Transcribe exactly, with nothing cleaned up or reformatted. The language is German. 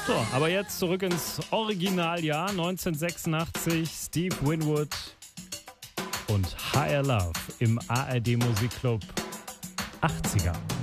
So, aber jetzt zurück ins Originaljahr neunzehnhundertsechsundachtzig. Steve Winwood und Higher Love im A R D Musikclub achtziger.